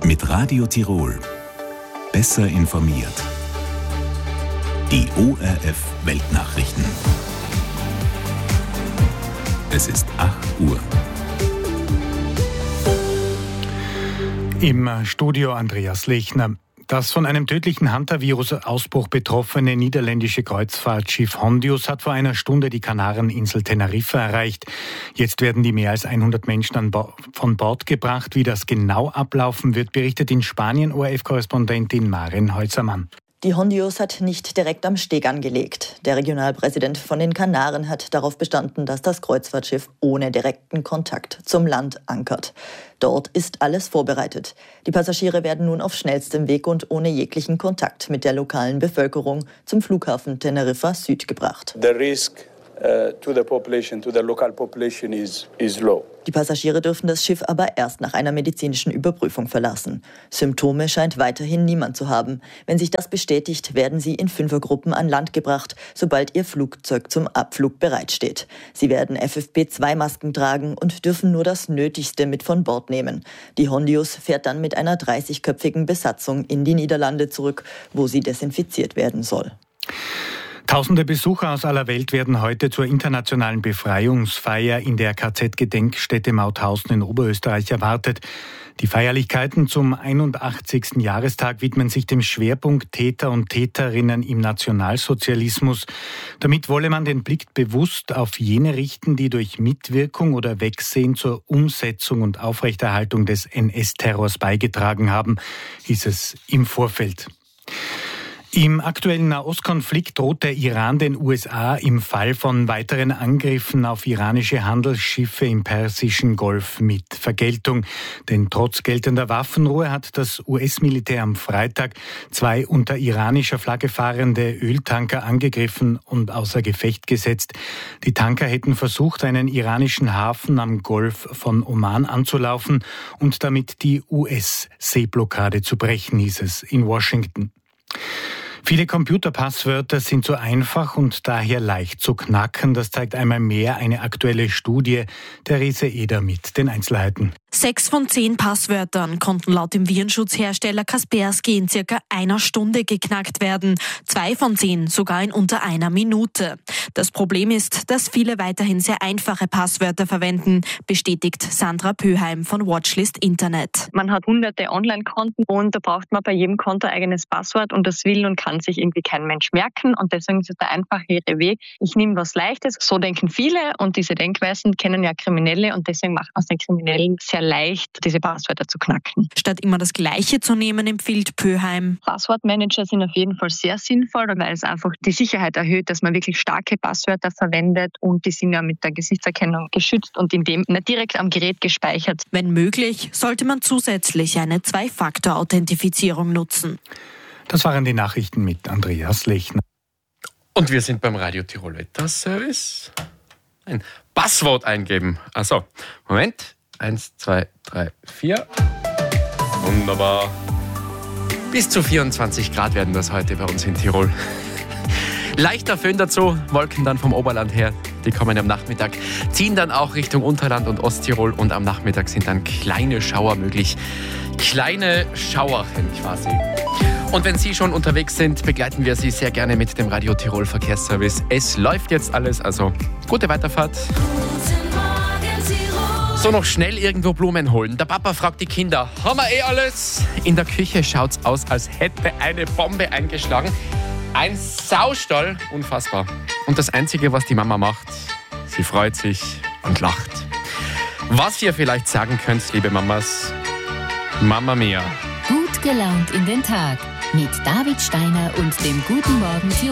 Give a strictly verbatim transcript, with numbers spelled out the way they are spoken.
Mit Radio Tirol. Besser informiert. Die O R F Weltnachrichten. Es ist acht Uhr. Im Studio Andreas Lechner. Das von einem tödlichen Hantavirus-Ausbruch betroffene niederländische Kreuzfahrtschiff Hondius hat vor einer Stunde die Kanareninsel Teneriffa erreicht. Jetzt werden die mehr als hundert Menschen an Bo- von Bord gebracht. Wie das genau ablaufen wird, berichtet in Spanien O R F-Korrespondentin Maren Holzermann. Die Hondius hat nicht direkt am Steg angelegt. Der Regionalpräsident von den Kanaren hat darauf bestanden, dass das Kreuzfahrtschiff ohne direkten Kontakt zum Land ankert. Dort ist alles vorbereitet. Die Passagiere werden nun auf schnellstem Weg und ohne jeglichen Kontakt mit der lokalen Bevölkerung zum Flughafen Teneriffa Süd gebracht. The risk uh, to the population, to the local population is, is low. Die Passagiere dürfen das Schiff aber erst nach einer medizinischen Überprüfung verlassen. Symptome scheint weiterhin niemand zu haben. Wenn sich das bestätigt, werden sie in Fünfergruppen an Land gebracht, sobald ihr Flugzeug zum Abflug bereitsteht. Sie werden F F P zwei Masken tragen und dürfen nur das Nötigste mit von Bord nehmen. Die Hondius fährt dann mit einer dreißigköpfigen Besatzung in die Niederlande zurück, wo sie desinfiziert werden soll. Tausende Besucher aus aller Welt werden heute zur internationalen Befreiungsfeier in der K Z-Gedenkstätte Mauthausen in Oberösterreich erwartet. Die Feierlichkeiten zum einundachtzigsten Jahrestag widmen sich dem Schwerpunkt Täter und Täterinnen im Nationalsozialismus. Damit wolle man den Blick bewusst auf jene richten, die durch Mitwirkung oder Wegsehen zur Umsetzung und Aufrechterhaltung des N S-Terrors beigetragen haben, hieß es im Vorfeld. Im aktuellen Nahostkonflikt droht der Iran den U S A im Fall von weiteren Angriffen auf iranische Handelsschiffe im Persischen Golf mit Vergeltung. Denn trotz geltender Waffenruhe hat das U S-Militär am Freitag zwei unter iranischer Flagge fahrende Öltanker angegriffen und außer Gefecht gesetzt. Die Tanker hätten versucht, einen iranischen Hafen am Golf von Oman anzulaufen und damit die U S-Seeblockade zu brechen, hieß es in Washington. Viele Computerpasswörter sind so einfach und daher leicht zu knacken. Das zeigt einmal mehr eine aktuelle Studie. Therese Eder mit den Einzelheiten. Sechs von zehn Passwörtern konnten laut dem Virenschutzhersteller Kaspersky in circa einer Stunde geknackt werden. Zwei von zehn sogar in unter einer Minute. Das Problem ist, dass viele weiterhin sehr einfache Passwörter verwenden, bestätigt Sandra Pöheim von Watchlist Internet. Man hat hunderte Online-Konten und da braucht man bei jedem Konto ein eigenes Passwort und das will und kann sich irgendwie kein Mensch merken und deswegen ist es der einfachere Weg. Ich nehme was Leichtes, so denken viele und diese Denkweisen kennen ja Kriminelle und deswegen macht man es den Kriminellen sehr leicht, diese Passwörter zu knacken. Statt immer das Gleiche zu nehmen, empfiehlt Pöheim. Passwortmanager sind auf jeden Fall sehr sinnvoll, weil es einfach die Sicherheit erhöht, dass man wirklich starke Passwörter verwendet und die sind ja mit der Gesichtserkennung geschützt und in dem nicht direkt am Gerät gespeichert. Wenn möglich, sollte man zusätzlich eine Zwei-Faktor-Authentifizierung nutzen. Das waren die Nachrichten mit Andreas Lechner. Und wir sind beim Radio Tirol Wetterservice. Ein Passwort eingeben. Also, Moment. Eins, zwei, drei, vier. Wunderbar. Bis zu vierundzwanzig Grad werden das heute bei uns in Tirol. Leichter Föhn dazu, Wolken dann vom Oberland her, die kommen am Nachmittag, ziehen dann auch Richtung Unterland und Osttirol und am Nachmittag sind dann kleine Schauer möglich. Kleine Schauerchen quasi. Und wenn Sie schon unterwegs sind, begleiten wir Sie sehr gerne mit dem Radio Tirol Verkehrsservice. Es läuft jetzt alles, also gute Weiterfahrt. So, noch schnell irgendwo Blumen holen. Der Papa fragt die Kinder, haben wir eh alles? In der Küche schaut's aus, als hätte eine Bombe eingeschlagen. Ein Saustall, unfassbar. Und das Einzige, was die Mama macht, sie freut sich und lacht. Was ihr vielleicht sagen könnt, liebe Mamas, Mama mia. Gut gelaunt in den Tag mit David Steiner und dem Guten Morgen Tirol.